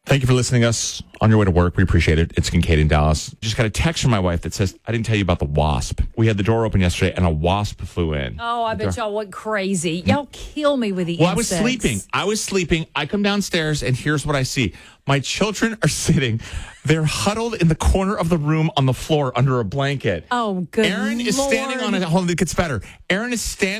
Thank you for listening to us on your way to work. We appreciate it. It's Kincaid in Dallas. Just got a text from my wife that says, I didn't tell you about the wasp. We had the door open yesterday and a wasp flew in. Oh, I bet y'all went crazy. Y'all kill me with the Well, insects. I was sleeping. I come downstairs and here's what I see. My children are sitting. They're huddled in the corner of the room on the floor under a blanket. Oh, good Aaron is Lord. standing on it. Hold on, it gets better. Aaron is standing